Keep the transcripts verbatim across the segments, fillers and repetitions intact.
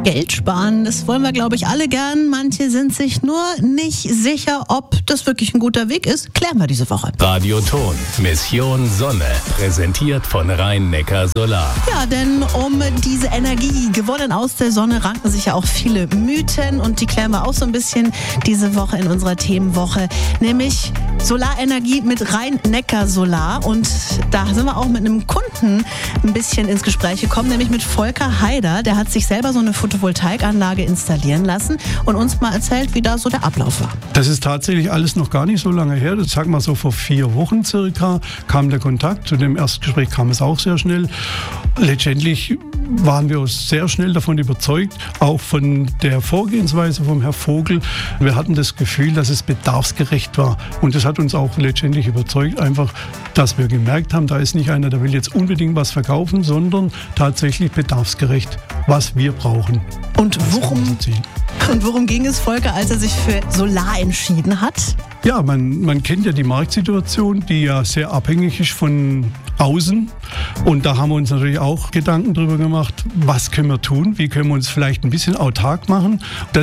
Geld sparen, das wollen wir, glaube ich, alle gern. Manche sind sich nur nicht sicher, ob das wirklich ein guter Weg ist. Klären wir diese Woche. Radioton, Mission Sonne, präsentiert von Rhein-Neckar Solar. Ja, denn um diese Energie, gewonnen aus der Sonne, ranken sich ja auch viele Mythen. Und die klären wir auch so ein bisschen diese Woche in unserer Themenwoche. Nämlich Solarenergie mit Rhein-Neckar Solar. Und da sind wir auch mit einem Kunden ein bisschen ins Gespräch gekommen, nämlich mit Volker Haider. Der hat sich selber so eine Photovoltaikanlage installieren lassen und uns mal erzählt, wie da so der Ablauf war. Das ist tatsächlich alles noch gar nicht so lange her. Das sag mal so vor vier Wochen circa kam der Kontakt. Zu dem Erstgespräch kam es auch sehr schnell. Letztendlich waren wir sehr schnell davon überzeugt, auch von der Vorgehensweise vom Herrn Vogel. Wir hatten das Gefühl, dass es bedarfsgerecht war. Und das hat uns auch letztendlich überzeugt, einfach, dass wir gemerkt haben, da ist nicht einer, der will jetzt unbedingt was verkaufen, sondern tatsächlich bedarfsgerecht, was wir brauchen. Und worum, und worum ging es, Volker, als er sich für Solar entschieden hat? Ja, man, man kennt ja die Marktsituation, die ja sehr abhängig ist von außen. Und da haben wir uns natürlich auch Gedanken drüber gemacht, was können wir tun, wie können wir uns vielleicht ein bisschen autark machen.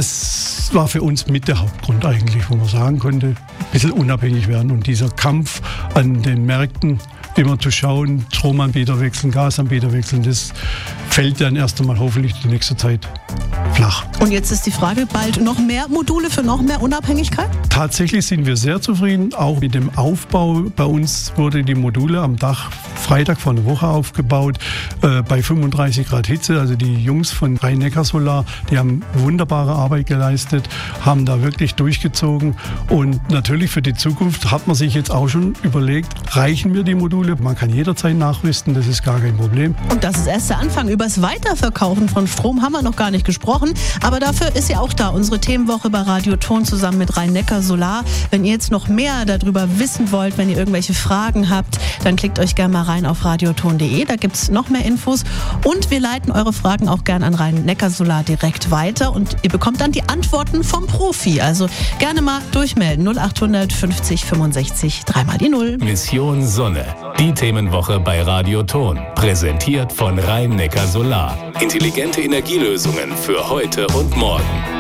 Das war für uns mit der Hauptgrund eigentlich, wo man sagen konnte, ein bisschen unabhängig werden. Und dieser Kampf an den Märkten, immer zu schauen, Stromanbieter wechseln, Gasanbieter wechseln, das fällt dann erst einmal hoffentlich die nächste Zeit flach. Und jetzt ist die Frage, bald noch mehr Module für noch mehr Unabhängigkeit? Tatsächlich sind wir sehr zufrieden, auch mit dem Aufbau. Bei uns wurde die Module am Dach Freitag vor einer Woche aufgebaut, äh, bei fünfunddreißig Grad Hitze. Also die Jungs von Rhein-Neckar Solar, die haben wunderbare Arbeit geleistet, haben da wirklich durchgezogen. Und natürlich für die Zukunft hat man sich jetzt auch schon überlegt, reichen mir die Module? Man kann jederzeit nachrüsten, das ist gar kein Problem. Und das ist erst der Anfang. Über das Weiterverkaufen von Strom haben wir noch gar nicht gesprochen. Aber dafür ist ja auch da unsere Themenwoche bei Radioton zusammen mit Rhein-Neckar Solar. Wenn ihr jetzt noch mehr darüber wissen wollt, wenn ihr irgendwelche Fragen habt, dann klickt euch gerne mal rein auf radioton punkt de. Da gibt es noch mehr Infos. Und wir leiten eure Fragen auch gerne an Rhein-Neckar Solar direkt weiter. Und ihr bekommt dann die Antworten vom Profi. Also gerne mal durchmelden. null achthundert fünfzig fünfundsechzig, dreimal die Null. Mission Sonne, die Themenwoche bei Radioton, präsentiert von Rhein-Neckar Solar. Intelligente Energielösungen für heute und morgen.